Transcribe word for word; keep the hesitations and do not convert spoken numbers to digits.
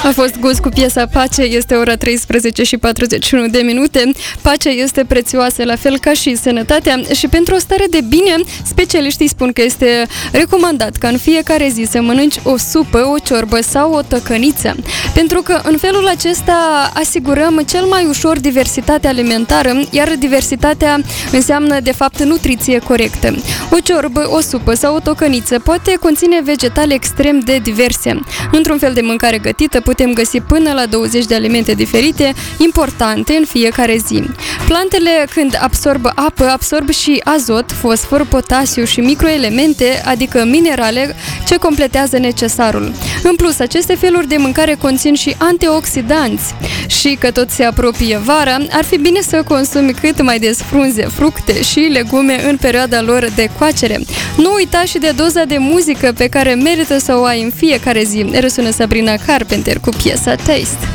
A fost Guz cu piesa Pace, este ora treisprezece și patruzeci și unu de minute. Pacea este prețioasă, la fel ca și sănătatea, și pentru o stare de bine, specialiștii spun că este recomandat ca în fiecare zi să mănânci o supă, o ciorbă sau o tăcăniță, pentru că în felul acesta asigurăm cel mai ușor diversitatea alimentară, iar diversitatea înseamnă de fapt nutriție corectă. O ciorbă, o supă sau o tocăniță poate conține vegetale extrem de diverse. Într-un fel de mâncare gătită putem găsi până la douăzeci de alimente diferite, importante în fiecare zi. Plantele, când absorbă apă, absorb și azot, fosfor, potasiu și microelemente, adică minerale, ce completează necesarul. În plus, aceste feluri de mâncare conțin și antioxidanți. Și că tot se apropie vara, ar fi bine să consumi cât mai des frunze, fructe și legume în perioada lor de coacere. Nu uita și de doza de muzică pe care merită să o ai în fiecare zi. Răsună Sabrina Carpenter cu piesa Taste.